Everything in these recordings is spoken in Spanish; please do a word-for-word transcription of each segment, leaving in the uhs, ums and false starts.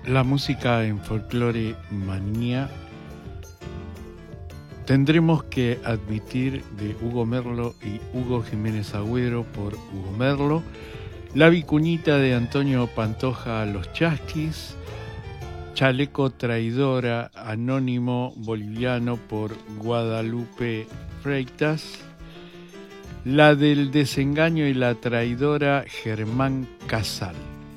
La música en Folclore Manía. Tendremos que admitir de Hugo Merlo y Hugo Jiménez Agüero por Hugo Merlo, La Vicuñita de Antonio Pantoja Los Chasquis, Chaleco Traidora Anónimo Boliviano por Guadalupe Freitas, la del Desengaño y la Traidora Germán Casal.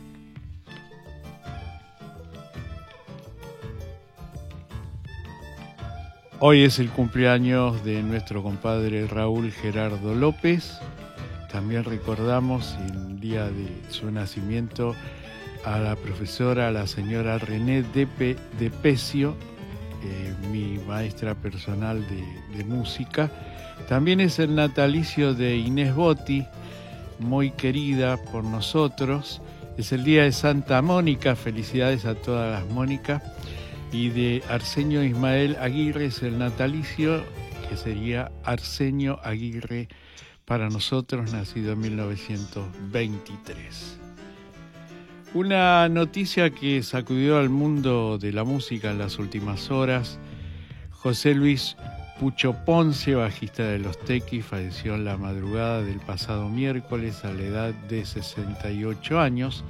Hoy es el cumpleaños de nuestro compadre Raúl Gerardo López. También recordamos el día de su nacimiento a la profesora, la señora René Depe, de Pecio, eh, mi maestra personal de, de música. También es el natalicio de Inés Botti, muy querida por nosotros. Es el día de Santa Mónica, felicidades a todas las Mónicas. Y de Arsenio Ismael Aguirre es el natalicio, que sería Arsenio Aguirre para nosotros, nacido en mil novecientos veintitrés. Una noticia que sacudió al mundo de la música en las últimas horas: José Luis Pucho Ponce, bajista de Los Tequis, falleció en la madrugada del pasado miércoles a la edad de sesenta y ocho años.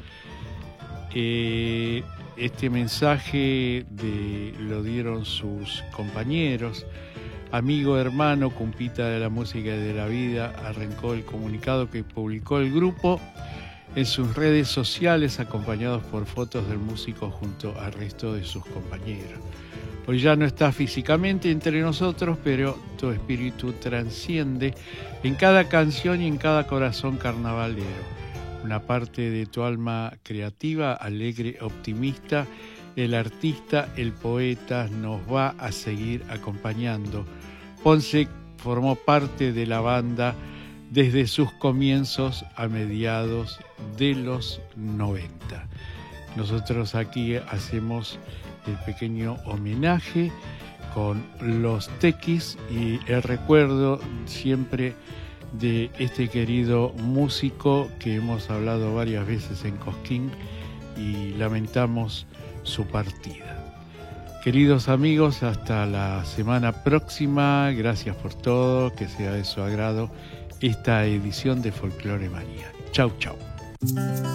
Eh, este mensaje de, lo dieron sus compañeros, amigo, hermano, compita de la música y de la vida. Arrancó el comunicado que publicó el grupo en sus redes sociales, acompañados por fotos del músico junto al resto de sus compañeros. Hoy ya no está físicamente entre nosotros, pero tu espíritu trasciende en cada canción y en cada corazón carnavalero. Una parte de tu alma creativa, alegre, optimista, el artista, el poeta, nos va a seguir acompañando. Ponce formó parte de la banda desde sus comienzos a mediados de los noventa. Nosotros aquí hacemos el pequeño homenaje con Los Tequis y el recuerdo siempre de este querido músico que hemos hablado varias veces en Cosquín y lamentamos su partida. Queridos amigos, hasta la semana próxima. Gracias por todo, que sea de su agrado esta edición de Folclore Manía. Chau, chau.